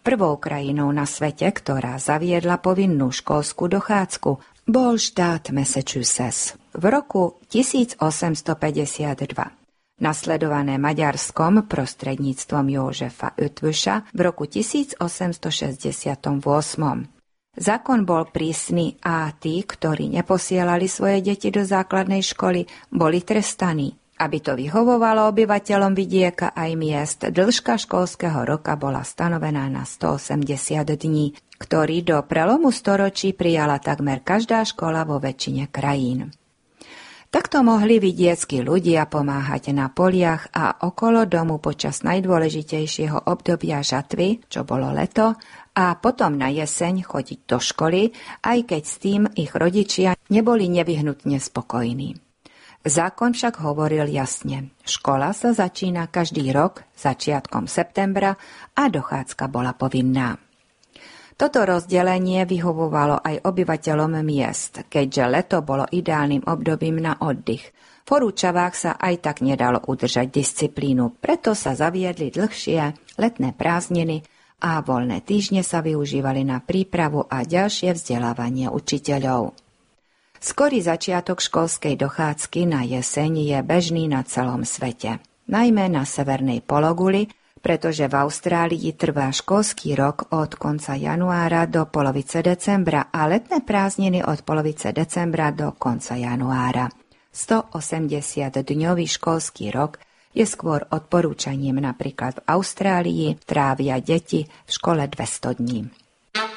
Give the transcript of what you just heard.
Prvou krajinou na svete, ktorá zaviedla povinnú školskú dochádzku, bol štát Massachusetts v roku 1852. Nasledované Maďarskom prostredníctvom Józefa Eötvösa v roku 1868. Zákon bol prísny a tí, ktorí neposielali svoje deti do základnej školy, boli trestaní. Aby to vyhovovalo obyvateľom vidieka aj miest, dĺžka školského roka bola stanovená na 180 dní, ktorý do prelomu storočí prijala takmer každá škola vo väčšine krajín. Takto mohli vidieckí ľudia pomáhať na poliach a okolo domu počas najdôležitejšieho obdobia žatvy, čo bolo leto, a potom na jeseň chodiť do školy, aj keď s tým ich rodičia neboli nevyhnutne spokojní. Zákon však hovoril jasne. Škola sa začína každý rok začiatkom septembra a dochádzka bola povinná. Toto rozdelenie vyhovovalo aj obyvateľom miest, keďže leto bolo ideálnym obdobím na oddych. V horúčavách sa aj tak nedalo udržať disciplínu, preto sa zaviedli dlhšie letné prázdniny a voľné týždne sa využívali na prípravu a ďalšie vzdelávanie učiteľov. Skorý začiatok školskej dochádzky na jeseň je bežný na celom svete, najmä na severnej pologuli, pretože v Austrálii trvá školský rok od konca januára do polovice decembra a letné prázdniny od polovice decembra do konca januára. 180-dňový školský rok je skôr odporúčaním, napríklad v Austrálii trávia deti v škole 200 dní.